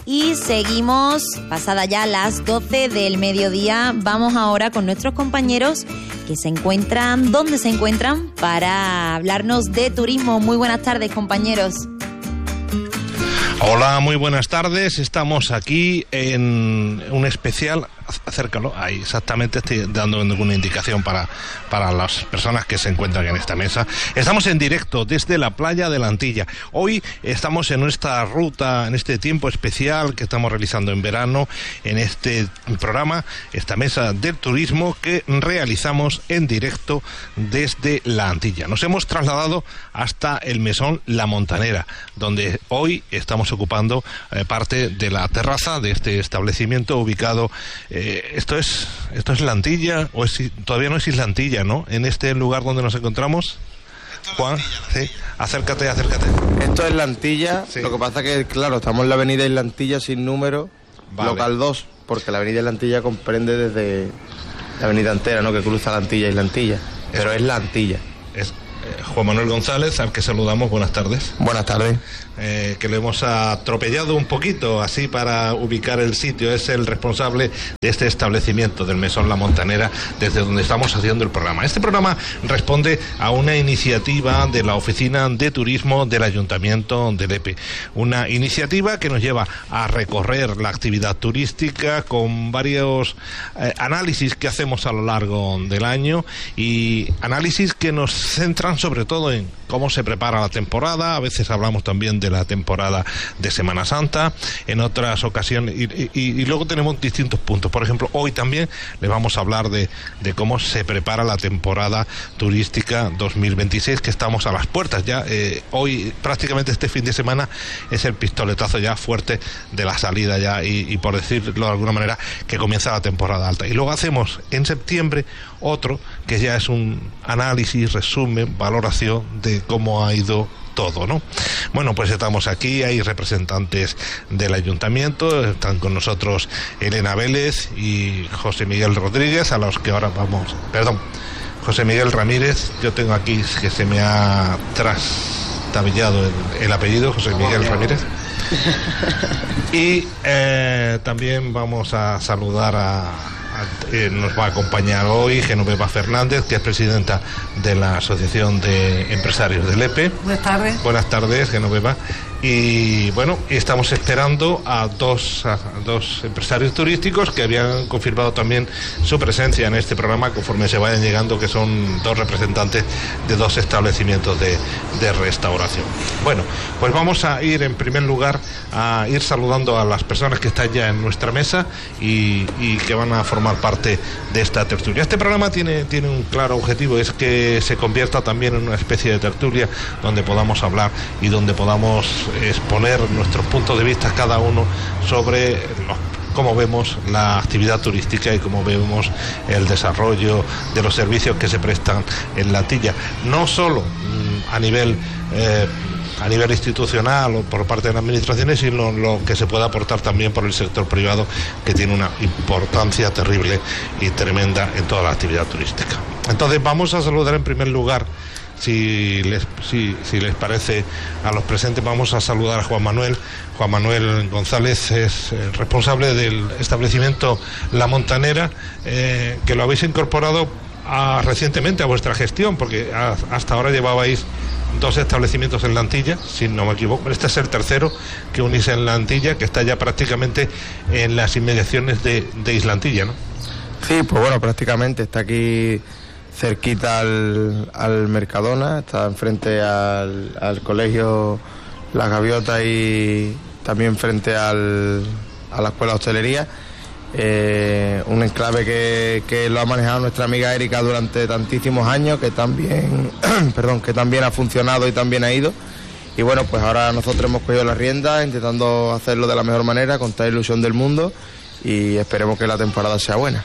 Y seguimos, pasada ya las 12 del mediodía, vamos ahora con nuestros compañeros que se encuentran, ¿dónde se encuentran? Para hablarnos de turismo. Muy buenas tardes, compañeros. Hola, muy buenas tardes. Estamos aquí en un especial. Acércalo, ahí exactamente, estoy dando alguna indicación para las personas que se encuentran en esta mesa. Estamos en directo desde la playa de la Antilla. Hoy estamos en nuestra ruta, en este tiempo especial que estamos realizando en verano, en este programa, esta mesa del turismo que realizamos en directo desde la Antilla. Nos hemos trasladado hasta el mesón La Montanera, donde hoy estamos ocupando parte de la terraza de este establecimiento ubicado. ¿Esto es la Antilla o todavía no es Isla Antilla, ¿no? En este lugar donde nos encontramos. Juan, sí, acércate. Esto es la Antilla, sí. Lo que pasa que, claro, estamos en la avenida Isla Antilla sin número, vale. Local 2, porque la avenida Isla Antilla comprende desde la avenida entera, ¿no? Que cruza la Antilla y la Antilla, pero es la Antilla. Es Juan Manuel González, al que saludamos. Buenas tardes. Buenas tardes. Que lo hemos atropellado un poquito así para ubicar el sitio. Es el responsable de este establecimiento del mesón La Montanera, desde donde estamos haciendo el programa. Este programa responde a una iniciativa de la Oficina de Turismo del Ayuntamiento de Lepe, una iniciativa que nos lleva a recorrer la actividad turística con varios análisis que hacemos a lo largo del año, y análisis que nos centran sobre todo en cómo se prepara la temporada. A veces hablamos también de la temporada de Semana Santa, en otras ocasiones, y luego tenemos distintos puntos. Por ejemplo, hoy también les vamos a hablar de cómo se prepara la temporada turística 2026, que estamos a las puertas ya. Hoy, prácticamente este fin de semana, es el pistoletazo ya fuerte de la salida ya, y por decirlo de alguna manera, que comienza la temporada alta. Y luego hacemos en septiembre otro, que ya es un análisis, resumen, valoración de cómo ha ido todo, ¿no? Bueno, pues estamos aquí, hay representantes del ayuntamiento, están con nosotros Elena Vélez y José Miguel Rodríguez, a los que ahora vamos, José Miguel Ramírez. Yo tengo aquí que se me ha trastabillado el apellido, José Miguel Ramírez. Y también vamos a saludar nos va a acompañar hoy Genoveva Fernández, que es presidenta de la Asociación de Empresarios de Lepe. Buenas tardes. Buenas tardes, Genoveva. Y bueno, estamos esperando a dos empresarios turísticos que habían confirmado también su presencia en este programa conforme se vayan llegando, que son dos representantes de dos establecimientos de restauración. Bueno, pues vamos a ir en primer lugar a ir saludando a las personas que están ya en nuestra mesa y que van a formar parte de esta tertulia. Este programa tiene un claro objetivo, es que se convierta también en una especie de tertulia donde podamos hablar y donde podamos exponer nuestros puntos de vista cada uno sobre cómo vemos la actividad turística y cómo vemos el desarrollo de los servicios que se prestan en la Antilla, no solo a nivel institucional o por parte de las administraciones, sino lo que se puede aportar también por el sector privado, que tiene una importancia terrible y tremenda en toda la actividad turística. Entonces vamos a saludar en primer lugar, si les parece, a los presentes. Vamos a saludar a Juan Manuel González, es responsable del establecimiento La Montanera, que lo habéis incorporado recientemente a vuestra gestión, porque hasta ahora llevabais dos establecimientos en la Antilla, si no me equivoco. Este es el tercero que unís en la Antilla, que está ya prácticamente en las inmediaciones de Isla Antilla, ¿no? Sí, pues bueno, prácticamente está aquí cerquita al Mercadona, está enfrente al colegio La Gaviota y también frente a la escuela de hostelería. Un enclave que lo ha manejado nuestra amiga Erika durante tantísimos años, que también que también ha funcionado y también ha ido. Y bueno, pues ahora nosotros hemos cogido las riendas, intentando hacerlo de la mejor manera, con toda la ilusión del mundo, y esperemos que la temporada sea buena.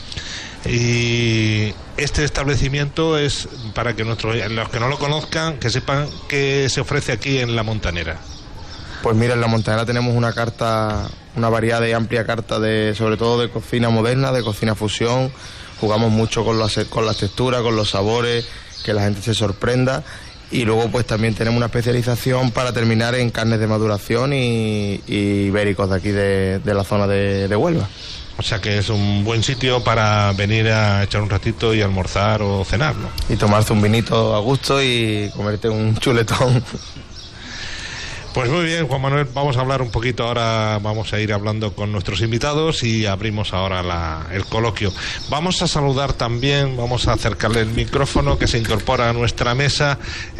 Y este establecimiento es, para que los que no lo conozcan, que sepan qué se ofrece aquí en La Montanera. Pues mira, en La Montanera tenemos una variedad y amplia carta sobre todo de cocina moderna, de cocina fusión. Jugamos mucho con las texturas, con los sabores, que la gente se sorprenda. Y luego pues también tenemos una especialización para terminar en carnes de maduración y ibéricos de aquí de la zona de Huelva. O sea que es un buen sitio para venir a echar un ratito y almorzar o cenar, ¿no? Y tomarse un vinito a gusto y comerte un chuletón. Pues muy bien, Juan Manuel, vamos a hablar un poquito ahora, vamos a ir hablando con nuestros invitados y abrimos ahora el coloquio. Vamos a saludar también, vamos a acercarle el micrófono que se incorpora a nuestra mesa,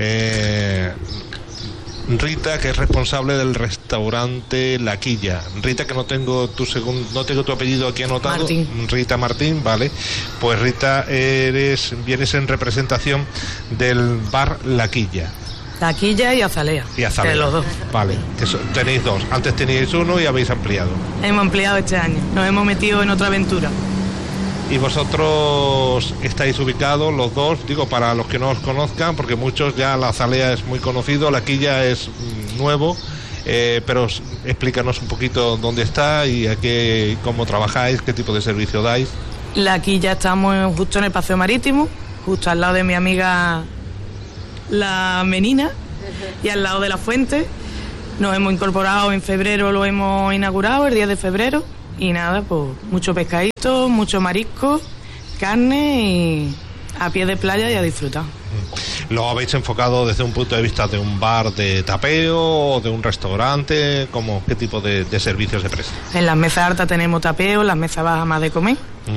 Rita, que es responsable del restaurante La Quilla. Rita, que no tengo tu apellido aquí anotado. Martín. Rita Martín, vale. Pues Rita, vienes en representación del bar La Quilla. La Quilla y Azalea. Y Azalea. De los dos. Vale, tenéis dos. Antes teníais uno y habéis ampliado. Hemos ampliado este año. Nos hemos metido en otra aventura. Y vosotros estáis ubicados los dos, digo, para los que no os conozcan, porque muchos ya la Azalea es muy conocido, La Quilla es nuevo, pero explícanos un poquito dónde está y cómo trabajáis, qué tipo de servicio dais. La Quilla estamos justo en el Paseo Marítimo, justo al lado de mi amiga La Menina y al lado de la fuente. Nos hemos incorporado en febrero, lo hemos inaugurado el 10 de febrero. Y nada, pues mucho pescadito, mucho marisco, carne y a pie de playa y a disfrutar. ¿Lo habéis enfocado desde un punto de vista de un bar de tapeo o de un restaurante? ¿Qué tipo de servicios se prestan? En las mesas altas tenemos tapeo, en las mesas bajas más de comer.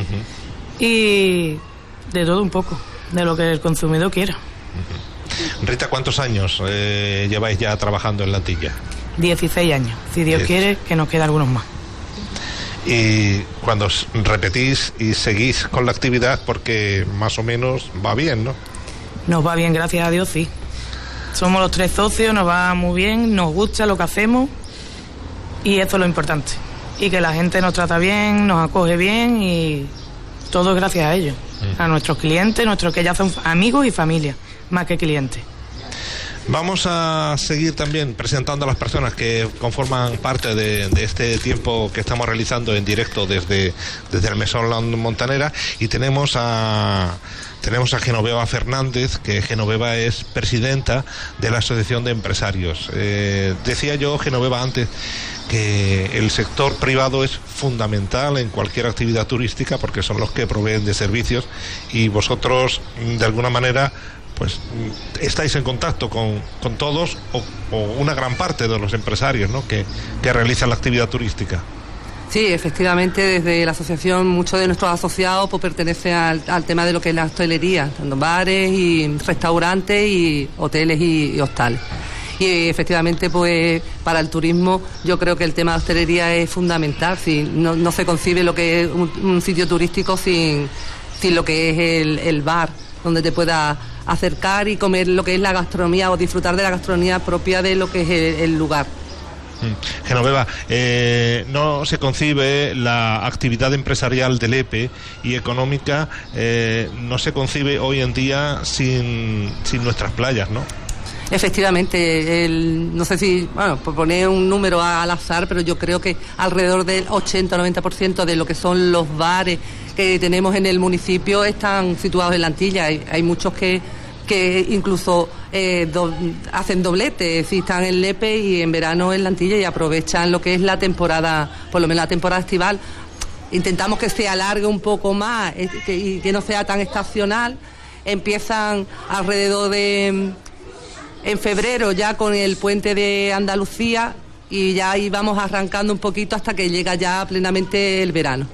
Y de todo un poco, de lo que el consumidor quiera. Rita, ¿cuántos años lleváis ya trabajando en La Quilla? 16 años, si Dios quiere, que nos queda algunos más. Y cuando repetís y seguís con la actividad, porque más o menos va bien, ¿no? Nos va bien, gracias a Dios, sí. Somos los 3 socios, nos va muy bien, nos gusta lo que hacemos y eso es lo importante. Y que la gente nos trata bien, nos acoge bien y todo es gracias a ellos. A nuestros clientes, que ya son amigos y familia, más que clientes. Vamos a seguir también presentando a las personas que conforman parte de este tiempo que estamos realizando en directo desde el Mesón La Montanera, y tenemos a Genoveva Fernández, que Genoveva es presidenta de la Asociación de Empresarios. Decía yo, Genoveva, antes que el sector privado es fundamental en cualquier actividad turística porque son los que proveen de servicios, y vosotros de alguna manera pues estáis en contacto con todos o una gran parte de los empresarios, ¿no?, que realizan la actividad turística. Sí, efectivamente, desde la asociación muchos de nuestros asociados pues pertenecen al tema de lo que es la hostelería, tanto bares y restaurantes y hoteles y hostales. Y efectivamente, pues para el turismo yo creo que el tema de hostelería es fundamental. No se concibe lo que es un sitio turístico sin lo que es el bar, donde te puedas acercar y comer lo que es la gastronomía o disfrutar de la gastronomía propia de lo que es el lugar. Genoveva, no se concibe la actividad empresarial del EPE y económica, no se concibe hoy en día sin nuestras playas, ¿no? Efectivamente, no sé si, por poner un número al azar, pero yo creo que alrededor del 80-90% de lo que son los bares que tenemos en el municipio están situados en la Antilla. Hay muchos que incluso hacen doblete, si están en Lepe y en verano en la Antilla, y aprovechan lo que es la temporada, por lo menos la temporada estival. Intentamos que se alargue un poco más y que no sea tan estacional. Empiezan alrededor en febrero ya con el puente de Andalucía, y ya ahí vamos arrancando un poquito hasta que llega ya plenamente el verano.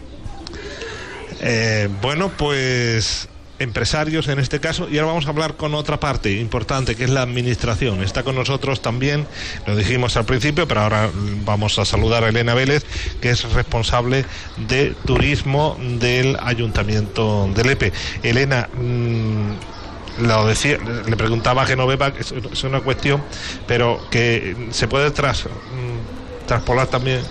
Bueno, pues empresarios en este caso, y ahora vamos a hablar con otra parte importante, que es la administración. Está con nosotros también, lo dijimos al principio, pero ahora vamos a saludar a Elena Vélez, que es responsable de turismo del Ayuntamiento de Lepe. Elena, lo decía, le preguntaba a Genoveva, que es una cuestión, pero que se puede extrapolar también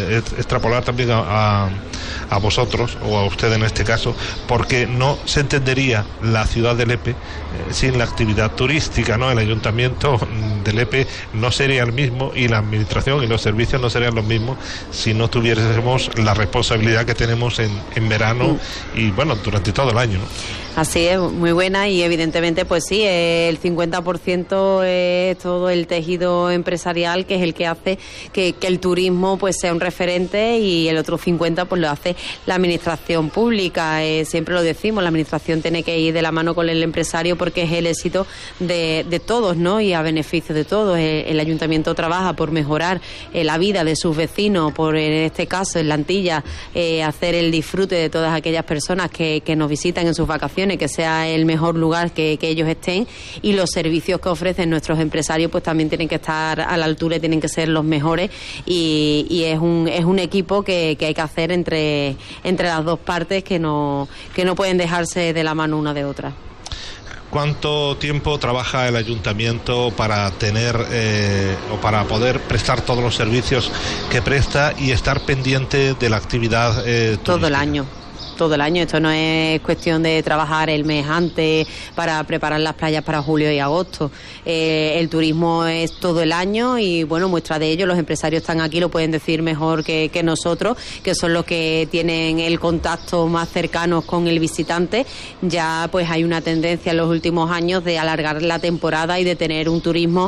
a vosotros, o a usted en este caso, porque no se entendería la ciudad de Lepe sin la actividad turística, ¿no? El ayuntamiento de Lepe no sería el mismo, y la administración y los servicios no serían los mismos si no tuviésemos la responsabilidad que tenemos en verano y bueno, durante todo el año, ¿no? Así es, muy buena, y evidentemente pues sí, el 50% es todo el tejido empresarial, que es el que hace que el turismo pues sea un referente, y el otro 50% pues lo hace la administración pública. Siempre lo decimos, la administración tiene que ir de la mano con el empresario, porque es el éxito de todos, ¿no? Y a beneficio de todos. El ayuntamiento trabaja por mejorar la vida de sus vecinos, por, en este caso en la Antilla, hacer el disfrute de todas aquellas personas que nos visitan en sus vacaciones, que sea el mejor lugar que ellos estén, y los servicios que ofrecen nuestros empresarios pues también tienen que estar a la altura y tienen que ser los mejores, y es un equipo que hay que hacer entre las dos partes, que no pueden dejarse de la mano una de otra. ¿Cuánto tiempo trabaja el ayuntamiento para tener o para poder prestar todos los servicios que presta y estar pendiente de la actividad turística? Todo el año. Esto no es cuestión de trabajar el mes antes para preparar las playas para julio y agosto. El turismo es todo el año, y bueno, muestra de ello, los empresarios están aquí, lo pueden decir mejor que nosotros, que son los que tienen el contacto más cercano con el visitante. Ya pues hay una tendencia en los últimos años de alargar la temporada y de tener un turismo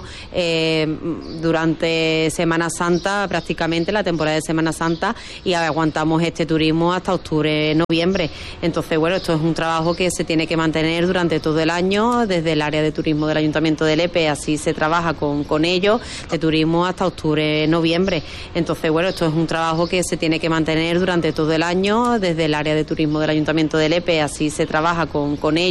durante Semana Santa, prácticamente la temporada de Semana Santa, y aguantamos este turismo hasta octubre, noviembre. Entonces, bueno, esto es un trabajo que se tiene que mantener durante todo el año. Desde el área de turismo del Ayuntamiento de Lepe, así se trabaja con ellos, de turismo hasta octubre, noviembre. Entonces, bueno, esto es un trabajo que se tiene que mantener durante todo el año. Desde el área de turismo del Ayuntamiento de Lepe, así se trabaja con ellos.